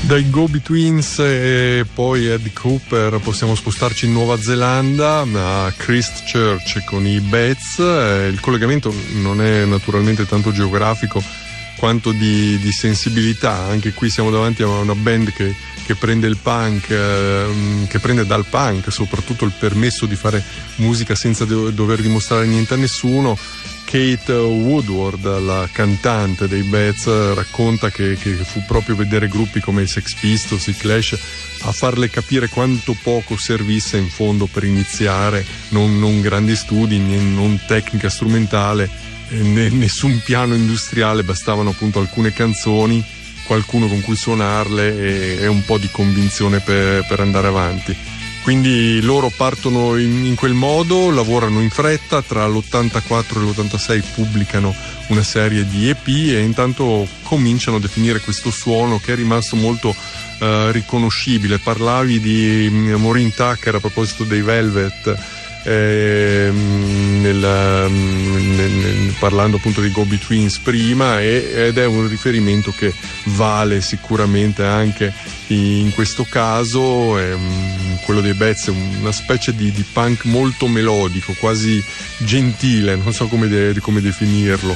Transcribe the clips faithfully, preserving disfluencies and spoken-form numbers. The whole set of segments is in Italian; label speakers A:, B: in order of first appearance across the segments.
A: Dai Go-Betweens e poi Eddie Cooper possiamo spostarci in Nuova Zelanda, a Christchurch con i Bats. Il collegamento non è naturalmente tanto geografico quanto di, di sensibilità. Anche qui siamo davanti a una band che, che prende il punk, eh, che prende dal punk soprattutto il permesso di fare musica senza do, dover dimostrare niente a nessuno. Kate Woodward, la cantante dei Bats, racconta che, che fu proprio vedere gruppi come i Sex Pistols, i Clash, a farle capire quanto poco servisse in fondo per iniziare, non, non grandi studi, non tecnica strumentale, né, nessun piano industriale, bastavano appunto alcune canzoni, qualcuno con cui suonarle e, e un po' di convinzione per, per andare avanti. Quindi loro partono in, in quel modo, lavorano in fretta, tra l'ottantaquattro e l'ottantasei pubblicano una serie di E P e intanto cominciano a definire questo suono che è rimasto molto uh, riconoscibile. Parlavi di Maureen Tucker a proposito dei Velvet, eh, nel, nel, nel, parlando appunto di Go-Betweens prima, e, ed è un riferimento che vale sicuramente anche in questo caso. È, quello dei Bats è una specie di, di punk molto melodico, quasi gentile, non so come, de, come definirlo.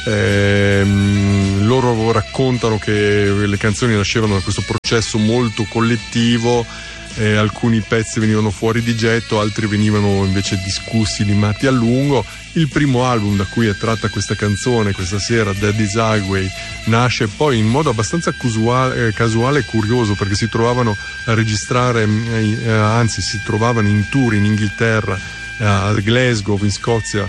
A: Eh, loro raccontano che le canzoni nascevano da questo processo molto collettivo. Eh, alcuni pezzi venivano fuori di getto, altri venivano invece discussi, limati a lungo. Il primo album da cui è tratta questa canzone questa sera, Daddy's Highway, nasce poi in modo abbastanza casuale, eh, casuale e curioso, perché si trovavano a registrare, eh, anzi si trovavano in tour in Inghilterra, eh, a Glasgow in Scozia,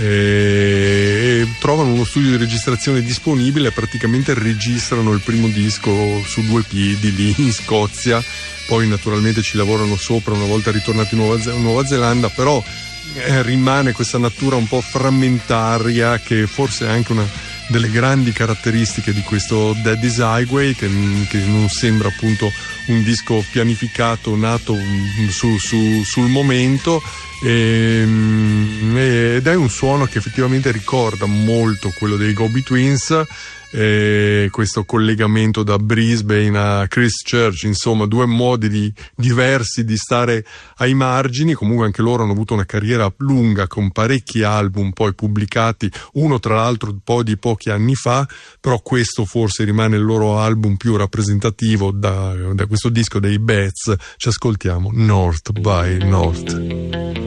A: eh, e trovano uno studio di registrazione disponibile, praticamente registrano il primo disco su due piedi lì in Scozia. Poi naturalmente ci lavorano sopra una volta ritornati in Nuova, Nuova Zelanda, però eh, rimane questa natura un po' frammentaria che forse è anche una delle grandi caratteristiche di questo Daddy's Highway, che, che non sembra appunto un disco pianificato, nato su, su, sul momento, e, ed è un suono che effettivamente ricorda molto quello dei Go-Betweens. E questo collegamento da Brisbane a Christchurch, insomma due modi di, diversi di stare ai margini. Comunque anche loro hanno avuto una carriera lunga con parecchi album poi pubblicati, uno tra l'altro un po' di pochi anni fa, però questo forse rimane il loro album più rappresentativo. Da, da questo disco dei Bats ci ascoltiamo North by North.